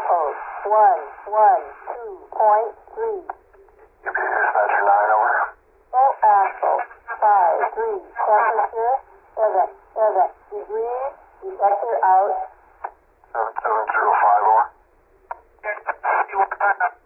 code 112.3. Dispatcher 9, over. Full axle 5-3. Temperature 7 degrees. Detector out. 7705, over.